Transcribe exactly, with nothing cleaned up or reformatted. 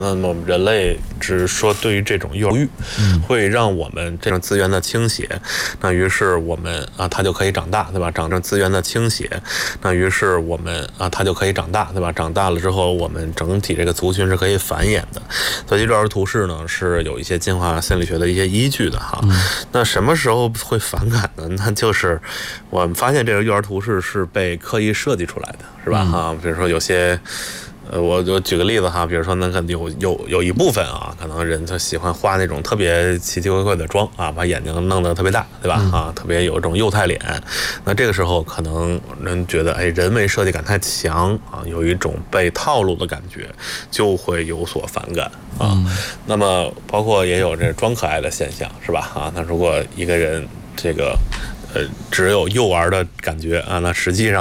那么人类只是说对于这种幼儿欲，会让我们这种资源的倾斜，那于是我们啊，它就可以长大，对吧？长成资源的倾斜，那于是我们啊，它就可以长大，对吧？长大了之后，我们整体这个族群是可以繁衍的。所以幼儿图式呢是有一些进化心理学的一些依据的哈。嗯、那什么时候会反感呢？那就是我们发现这个幼儿图式是被刻意设计出来的，是吧？哈、嗯，比如说有些。呃，我就举个例子哈，比如说那个有有有一部分啊，可能人他喜欢画那种特别奇奇怪怪的妆啊，把眼睛弄得特别大，对吧？嗯、啊，特别有一种幼态脸。那这个时候可能人觉得，哎，人为设计感太强啊，有一种被套路的感觉，就会有所反感啊。嗯、那么包括也有这装可爱的现象，是吧？啊，那如果一个人这个呃只有幼儿的感觉啊，那实际上。